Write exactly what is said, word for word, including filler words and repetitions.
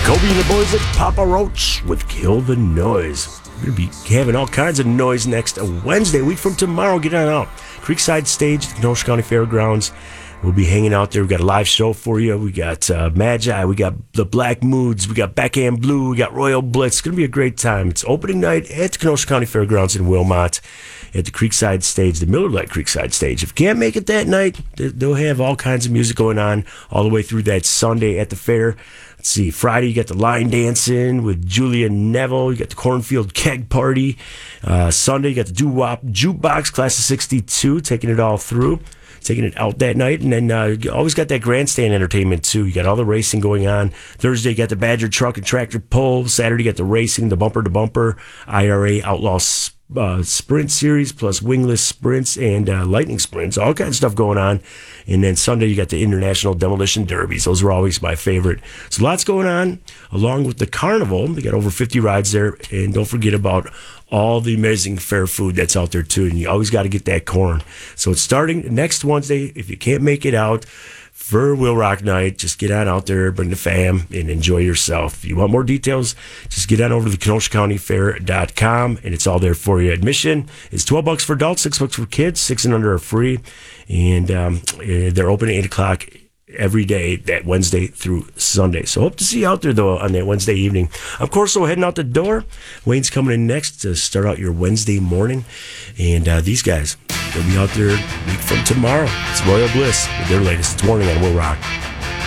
Kobe and the boys at Papa Roach with Kill the Noise. We're going to be having all kinds of noise next Wednesday, a week from tomorrow. Get on out. Creekside Stage, the Kenosha County Fairgrounds. We'll be hanging out there. We've got a live show for you. We got uh, Magi. We got the Black Moods. We got Backhand Blue. We got Royal Blitz. It's going to be a great time. It's opening night at the Kenosha County Fairgrounds in Wilmot at the Creekside Stage, the Miller Lite Creekside Stage. If you can't make it that night, they'll have all kinds of music going on all the way through that Sunday at the fair. Let's see, Friday you got the line dancing with Julia Neville. You got the Cornfield Keg Party. Uh, Sunday you got the Doo-Wop Jukebox Class of sixty-two, taking it all through. Taking it out that night. And then uh, you always got that grandstand entertainment, too. You got all the racing going on. Thursday, you got the Badger Truck and Tractor Pull. Saturday, you got the racing, the bumper-to-bumper, I R A Outlaw uh, Sprint Series, plus wingless sprints and uh, lightning sprints. All kinds of stuff going on. And then Sunday, you got the International Demolition Derbies. Those were always my favorite. So lots going on, along with the carnival. We got over fifty rides there. And don't forget about all the amazing fair food that's out there, too. And you always got to get that corn. So it's starting next Wednesday. If you can't make it out for Wheel Rock Night, just get on out there, bring the fam, and enjoy yourself. If you want more details, just get on over to the Kenosha County Fair dot com, and it's all there for you. Admission is twelve bucks for adults, six bucks for kids. Six and under are free. And um, they're open at eight o'clock every day, that Wednesday through Sunday. So hope to see you out there, though, on that Wednesday evening. Of course, we're heading out the door. Wayne's coming in next to start out your Wednesday morning. And uh, these guys, they'll be out there a week from tomorrow. It's Royal Bliss with their latest. It's Warning on Will Rock.